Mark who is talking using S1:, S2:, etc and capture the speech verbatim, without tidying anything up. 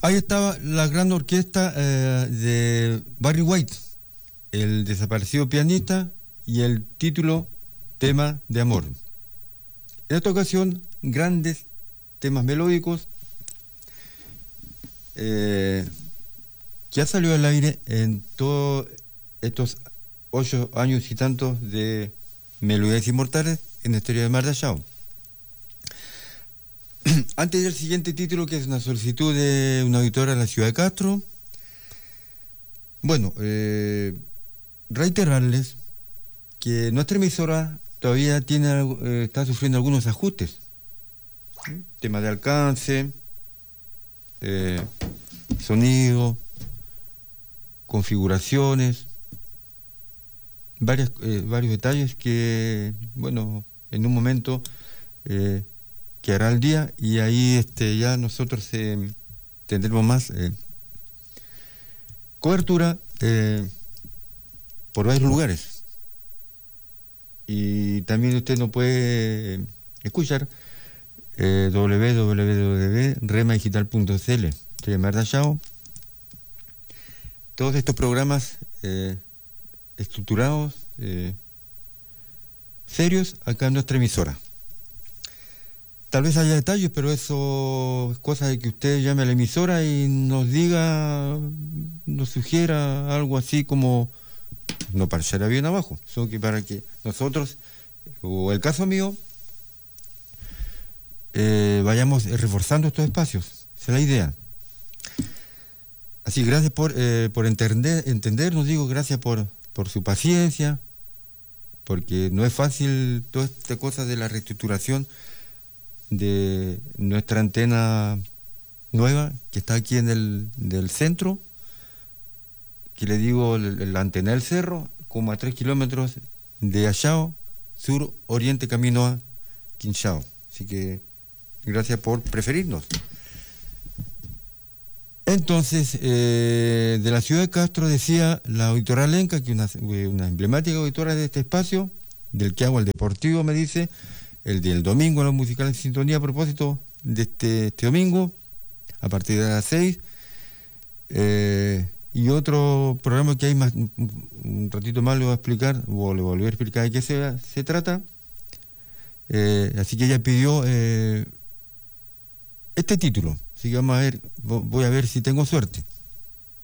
S1: Ahí estaba la gran orquesta eh, de Barry White, el desaparecido pianista, y el título Tema de Amor. En esta ocasión, grandes temas melódicos eh, que ha salido al aire en todos estos ocho años y tantos de Melodías Inmortales en la historia de Marta Shaw. Antes del siguiente título, que es una solicitud de una auditora de la ciudad de Castro, bueno, eh, reiterarles que nuestra emisora todavía tiene, eh, está sufriendo algunos ajustes. ¿Sí? Tema de alcance, eh, sonido, configuraciones, varias, eh, varios detalles que, bueno, en un momento eh, quedará al día y ahí este, ya nosotros eh, tendremos más eh, cobertura eh, por varios lugares. Y también usted nos puede eh, escuchar eh, w w w punto rema digital punto c l. Soy Marta Shaw. Todos estos programas eh, estructurados, eh, serios, acá en nuestra emisora. Tal vez haya detalles, pero eso es cosa de que usted llame a la emisora y nos diga, nos sugiera algo así como no parecerá bien abajo, sino que para que nosotros, o el caso mío, eh, vayamos reforzando estos espacios. Esa es la idea. Así, gracias por, eh, por entender, entender, nos digo, gracias por, por su paciencia, porque no es fácil toda esta cosa de la reestructuración de nuestra antena nueva, que está aquí en el del centro, que le digo, la antena del cerro, como a tres kilómetros de Allao, sur, oriente, camino a Quinchao. Así que gracias por preferirnos. Entonces, eh, de la ciudad de Castro decía la auditora Lenca, que es una, una emblemática auditora de este espacio, del que hago el deportivo, me dice, el del domingo, la musical en sintonía, a propósito de este, este domingo, a partir de las seis, eh, y otro programa que hay más, un, un ratito más le voy a explicar, o le volví a explicar de qué se, se trata, eh, así que ella pidió eh, este título, así que vamos a ver, voy a ver si tengo suerte.